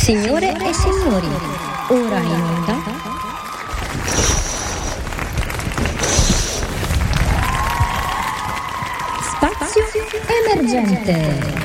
Signore e signori, ora in onda Spazio Emergente.